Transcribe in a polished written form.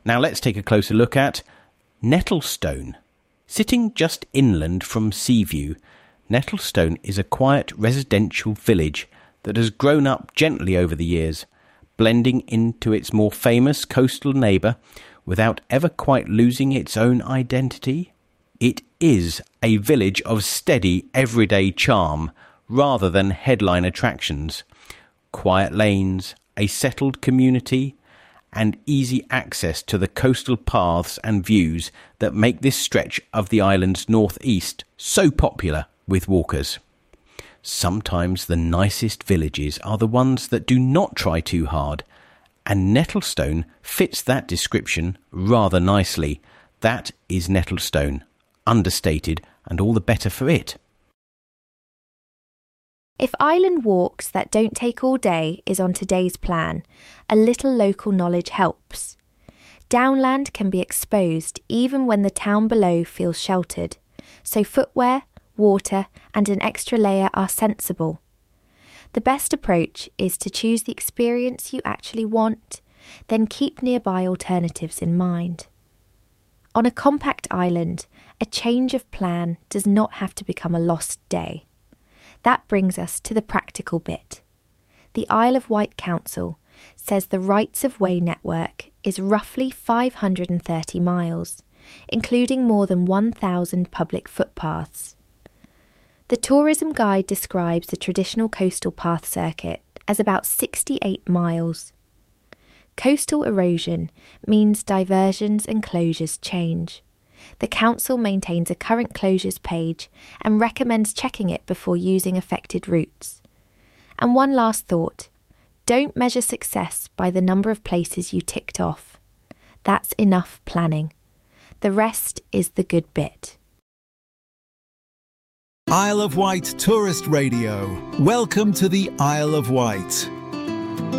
Now let's take a closer look at Nettlestone. Sitting just inland from Seaview, Nettlestone is a quiet residential village that has grown up gently over the years, blending into its more famous coastal neighbour without ever quite losing its own identity. It is a village of steady, everyday charm rather than headline attractions. Quiet lanes, a settled community, and easy access to the coastal paths and views that make this stretch of the island's northeast so popular with walkers. Sometimes the nicest villages are the ones that do not try too hard, and Nettlestone fits that description rather nicely. That is Nettlestone, understated, and all the better for it. If island walks that don't take all day is on today's plan, a little local knowledge helps. Downland can be exposed even when the town below feels sheltered, so footwear, water and an extra layer are sensible. The best approach is to choose the experience you actually want, then keep nearby alternatives in mind. On a compact island, a change of plan does not have to become a lost day. That brings us to the practical bit. The Isle of Wight Council says the Rights of Way network is roughly 530 miles, including more than 1,000 public footpaths. The tourism guide describes the traditional coastal path circuit as about 68 miles. Coastal erosion means diversions and closures change. The council maintains a current closures page and recommends checking it before using affected routes. And one last thought, don't measure success by the number of places you ticked off. That's enough planning. The rest is the good bit. Isle of Wight Tourist Radio. Welcome to the Isle of Wight.